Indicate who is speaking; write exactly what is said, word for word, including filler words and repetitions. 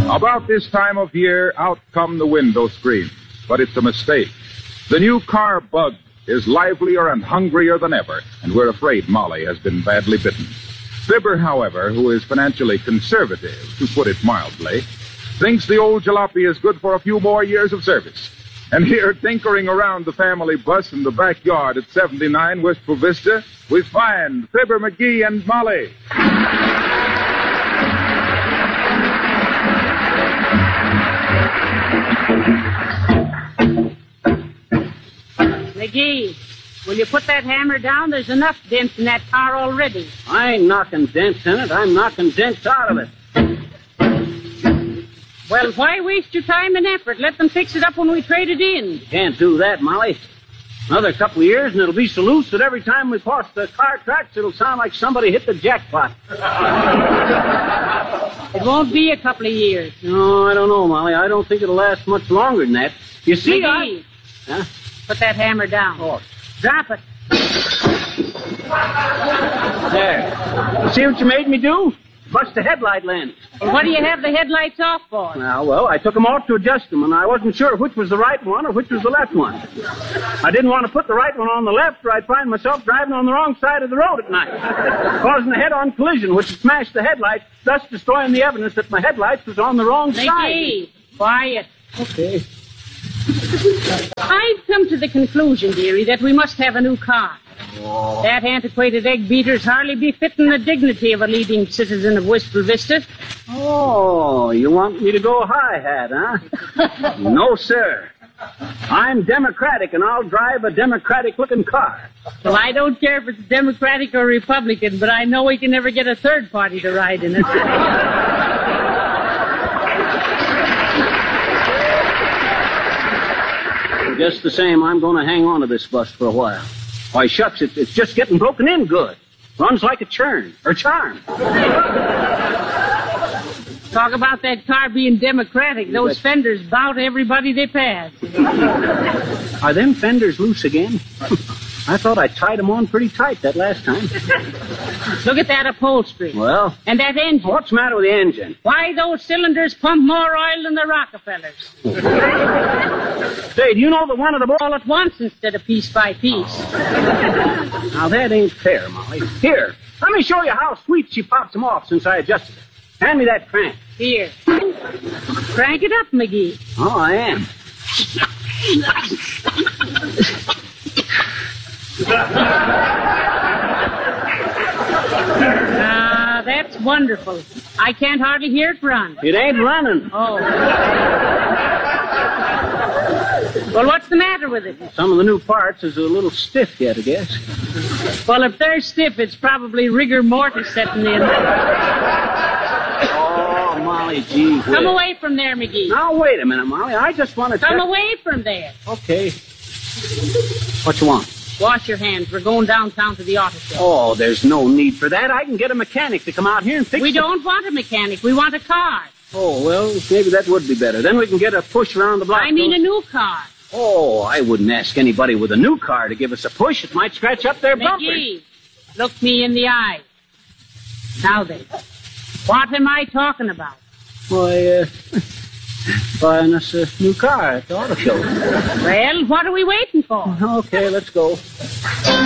Speaker 1: About this time of year, out come the window screens. But it's a mistake. The new car bug is livelier and hungrier than ever, and we're afraid Molly has been badly bitten. Fibber, however, who is financially conservative, to put it mildly, thinks the old jalopy is good for a few more years of service. And here, tinkering around the family bus in the backyard at seventy-nine Wistful Vista, we find Fibber McGee and Molly.
Speaker 2: McGee, will you put that hammer down? There's enough dents in that car already.
Speaker 3: I ain't knocking dents in it. I'm knocking dents out of it.
Speaker 2: Well, why waste your time and effort? Let them fix it up when we trade it in.
Speaker 3: Can't do that, Molly. Another couple of years and it'll be so loose that every time we cross the car tracks, it'll sound like somebody hit the jackpot.
Speaker 2: It won't be a couple of years.
Speaker 3: No, I don't know, Molly. I don't think it'll last much longer than that. You see,
Speaker 2: McGee,
Speaker 3: I... Huh?
Speaker 2: Put that hammer down.
Speaker 3: Oh.
Speaker 2: Drop it.
Speaker 3: There. You see what you made me do? Bust the headlight lens.
Speaker 2: Well, what do you have the headlights off for?
Speaker 3: Well, well, I took them off to adjust them, and I wasn't sure which was the right one or which was the left one. I didn't want to put the right one on the left, or I'd find myself driving on the wrong side of the road at night, causing a head-on collision, which would smash the headlights, thus destroying the evidence that my headlights was on the wrong
Speaker 2: McGee,
Speaker 3: side.
Speaker 2: McGee, quiet.
Speaker 3: Okay.
Speaker 2: I've come to the conclusion, dearie, that we must have a new car.
Speaker 3: Oh.
Speaker 2: That antiquated egg beater's hardly befitting the dignity of a leading citizen of Wistful Vista.
Speaker 3: Oh, you want me to go hi-hat, huh? No, sir. I'm Democratic, and I'll drive a Democratic-looking car.
Speaker 2: Well, I don't care if it's Democratic or Republican, but I know we can never get a third party to ride in it.
Speaker 3: Just the same, I'm going to hang on to this bus for a while. Why, shucks, it, it's just getting broken in good. Runs like a churn, or charm.
Speaker 2: Talk about that car being Democratic. Those fenders bow to everybody they pass.
Speaker 3: Are them fenders loose again? I thought I tied them on pretty tight that last time.
Speaker 2: Look at that upholstery.
Speaker 3: Well?
Speaker 2: And that engine.
Speaker 3: What's the matter with the engine?
Speaker 2: Why, those cylinders pump more oil than the Rockefellers.
Speaker 3: Say, do you know that one of the...
Speaker 2: All at once instead of piece by piece.
Speaker 3: Now, that ain't fair, Molly. Here, let me show you how sweet she pops them off since I adjusted it. Hand me that crank.
Speaker 2: Here. Crank it up, McGee.
Speaker 3: Oh, I am.
Speaker 2: Ah, that's wonderful. I can't hardly hear it run.
Speaker 3: It ain't running.
Speaker 2: Oh. Well, what's the matter with it?
Speaker 3: Some of the new parts is a little stiff yet, I guess.
Speaker 2: Well, if they're stiff, it's probably rigor mortis setting in.
Speaker 3: Oh, Molly, gee.
Speaker 2: Come away from there, McGee.
Speaker 3: Now, wait a minute, Molly. I just want to...
Speaker 2: Come
Speaker 3: check...
Speaker 2: away from there.
Speaker 3: Okay. What you want?
Speaker 2: Wash your hands. We're going downtown to the auto show.
Speaker 3: Oh, there's no need for that. I can get a mechanic to come out here and fix it.
Speaker 2: We don't want a mechanic. We want a car.
Speaker 3: Oh, well, maybe that would be better. Then we can get a push around the block.
Speaker 2: I mean a new car.
Speaker 3: Oh, I wouldn't ask anybody with a new car to give us a push. It might scratch up their bumper.
Speaker 2: McGee, look me in the eye. Now then, what am I talking about?
Speaker 3: Why, uh, buying us a new car at the auto show.
Speaker 2: Well, what are we waiting for?
Speaker 3: Okay, let's go.